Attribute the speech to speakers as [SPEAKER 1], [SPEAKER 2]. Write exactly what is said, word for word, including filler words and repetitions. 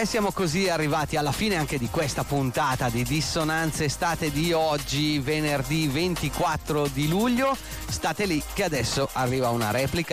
[SPEAKER 1] E siamo così arrivati alla fine anche di questa puntata di Dissonanze Estate di oggi, venerdì ventiquattro di luglio. State lì che adesso arriva una replica